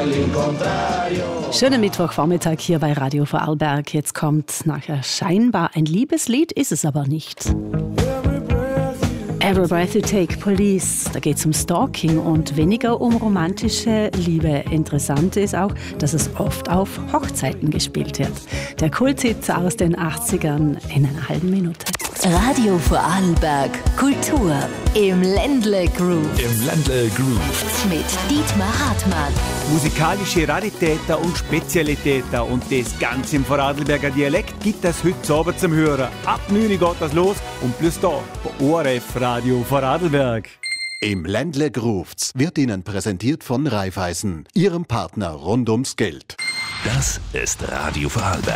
Schönen Mittwochvormittag hier bei Radio Vorarlberg. Jetzt kommt nachher scheinbar ein Liebeslied, ist es aber nicht. Every Breath You Take, Police. Da geht es um Stalking und weniger um romantische Liebe. Interessant ist auch, dass es oft auf Hochzeiten gespielt wird. Der Kulthit aus den 80ern in einer halben Minute. Radio Vorarlberg. Kultur im Ländle Groove. Im Ländle Groove. Mit Dietmar Hartmann. Musikalische Raritäten und Spezialitäten und das Ganze im Vorarlberger Dialekt gibt es heute Abend zum Hören. Ab 9 Uhr geht das los und plus da bei ORF Radio Vorarlberg. Im Ländle Groove wird Ihnen präsentiert von Raiffeisen, Ihrem Partner rund ums Geld. Das ist Radio Vorarlberg.